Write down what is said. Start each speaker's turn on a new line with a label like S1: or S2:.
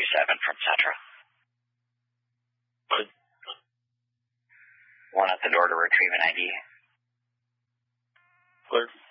S1: from Centra. One at the door to retrieve an ID.
S2: Clear.